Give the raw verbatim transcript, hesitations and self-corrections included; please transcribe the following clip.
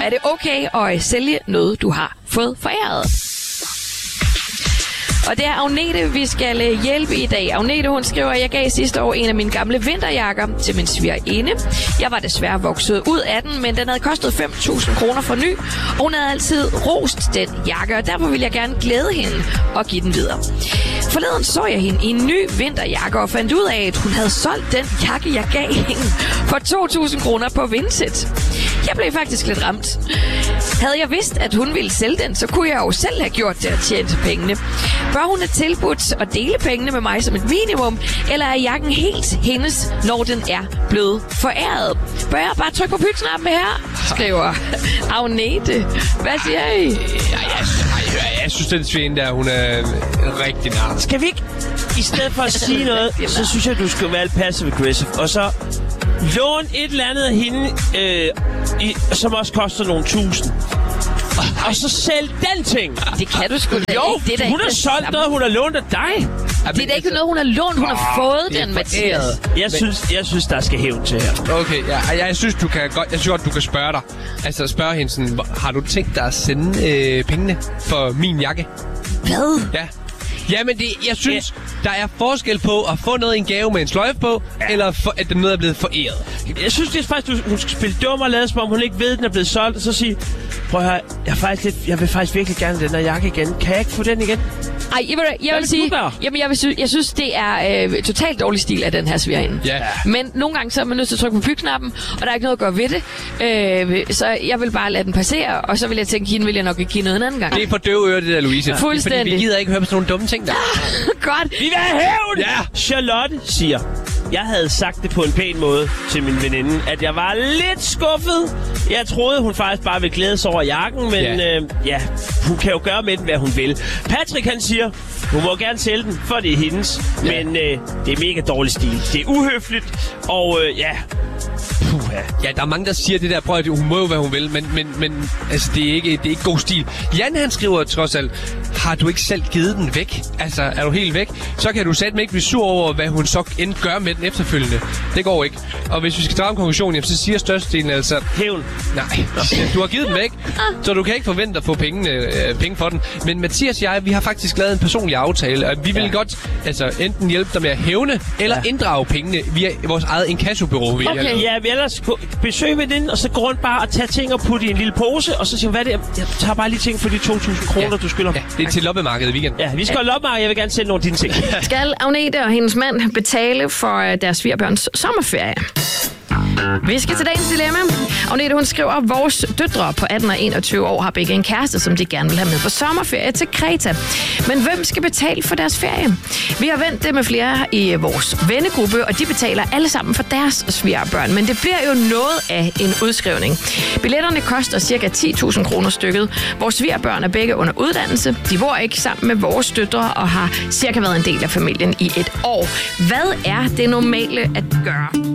Er det okay at sælge noget, du har fået foræret? Og det er Agnete, vi skal hjælpe i dag. Agnete, hun skriver, at jeg gav sidste år en af mine gamle vinterjakker til min svigerinde. Jeg var desværre vokset ud af den, men den havde kostet fem tusind kroner for ny. Og hun havde altid rost den jakke, og derfor ville jeg gerne glæde hende og give den videre. Forleden så jeg hende i en ny vinterjakke og fandt ud af, at hun havde solgt den jakke, jeg gav hende for to tusind kroner på Vinted. Jeg blev faktisk lidt ramt. Havde jeg vidst, at hun ville sælge den, så kunne jeg jo selv have gjort det og tjent pengene. Bør hun have tilbudt at dele pengene med mig som et minimum, eller er jakken helt hendes, når den er blevet foræret? Bør jeg bare trykke på pytknappen her? Skriver Agnete. Hvad siger I? Ja, jeg, jeg, jeg synes, den svin der, hun er rigtig nar. Skal vi ikke, i stedet for at sige noget, så synes jeg, du skal være passive aggressive, og så lån et eller andet af hende, øh, i, som også koster nogle tusind. Og så sælg den ting. Det kan du sgu da jo, ikke. Det er da hun ikke har solgt noget, hun har lånt af dig. Det er da ikke noget, hun har lånt. Hun har fået den, Mathias. Jeg synes, jeg synes, der skal hævn til her. Okay, ja, jeg, jeg synes, du kan godt, jeg synes godt, du kan spørge dig. Altså, spørge hende sådan, har du tænkt dig at sende øh, pengene for min jakke? Hvad? Ja. Jamen, det, jeg synes, ja. der er forskel på at få noget i en gave med en sløjfe på, ja. eller for, at noget er blevet foræret. Jeg synes, det er faktisk, hun skal spille dum og lade som om, hun ikke ved, at den er blevet solgt, og så sige, prøv at høre, jeg, faktisk lidt, jeg vil faktisk virkelig gerne den her jakke igen. Kan jeg ikke få den igen? Ej, jeg vil, jeg vil sige, jamen, jeg, vil synes, jeg synes, det er øh, totalt dårlig stil af den her svigerinde. Ja. Men nogle gange så er man nødt til at trykke på pytknappen, og der er ikke noget at gøre ved det. Øh, så jeg vil bare lade den passere, og så vil jeg tænke, hende vil jeg nok ikke give noget en anden gang. Det er for døve ører, det der, Louise. Fuldstændig. Fordi vi gider ikke høre på sådan nogle dumme ting der. Godt. Vi vil have hævn! Ja. Charlotte siger, jeg havde sagt det på en pæn måde til min veninde, at jeg var lidt skuffet. Jeg troede, hun faktisk bare ville glæde sig over jakken, men ja, øh, ja hun kan jo gøre med den, hvad hun vil. Patrick, han siger, hun må gerne sælge den, for det er hendes. Ja. Men øh, det er mega dårlig stil. Det er uhøfligt, og øh, ja... Puh, ja. Ja, der er mange, der siger det der, prøv at hun må jo, hvad hun vil, men, men, men altså, det, er ikke, det er ikke god stil. Jan, han skriver trods alt, har du ikke selv givet den væk? Altså, er du helt væk? Så kan du satme ikke blive sur over, hvad hun så end gør med den efterfølgende. Det går ikke. Og hvis vi skal drage en konklusion, jamen, så siger størstedelen altså... Hævn. Nej, du har givet den væk, så du kan ikke forvente at få pengene, øh, penge for den. Men Mathias og jeg, vi har faktisk lavet en personlig aftale, og vi vil ja. godt altså, enten hjælpe dig med at hævne, eller ja. inddrage pengene via vores eget inkassobureau. Okay, ja, vi ellers besøg med den, og så gå rundt bare og tage ting og putte i en lille pose, og så siger hvad er det? Jeg tager bare lige ting for de to tusind kroner, ja. du skylder. Ja, det er til loppemarkedet i weekend. Ja, vi skal ja. loppemarkedet. Jeg vil gerne sælge nogle af dine ting. Skal Agnete og hendes mand betale for deres svigerbørns sommerferie? Vi skal til dagens dilemma. Agnete, hun skriver, at vores døtre på atten og enogtyve år har begge en kæreste, som de gerne vil have med på sommerferie til Kreta. Men hvem skal betale for deres ferie? Vi har vendt det med flere i vores vennegruppe, og de betaler alle sammen for deres svigerbørn. Men det bliver jo noget af en udskrivning. Billetterne koster ca. ti tusind kroner stykket. Vores svigerbørn er begge under uddannelse. De bor ikke sammen med vores døtre og har cirka været en del af familien i et år. Hvad er det normale at gøre?